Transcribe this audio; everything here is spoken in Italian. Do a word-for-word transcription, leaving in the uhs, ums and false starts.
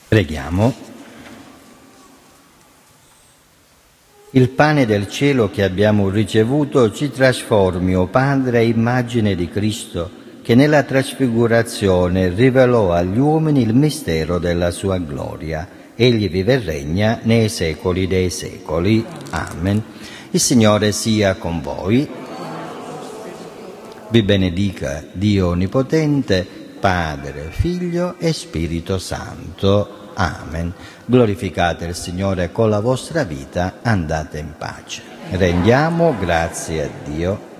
Preghiamo. Il pane del cielo che abbiamo ricevuto ci trasformi, o Padre, a immagine di Cristo, che nella trasfigurazione rivelò agli uomini il mistero della sua gloria. Egli vive e regna nei secoli dei secoli. Amen. Il Signore sia con voi. Vi benedica Dio Onnipotente, Padre, Figlio e Spirito Santo. Amen. Glorificate il Signore con la vostra vita, andate in pace. Rendiamo grazie a Dio.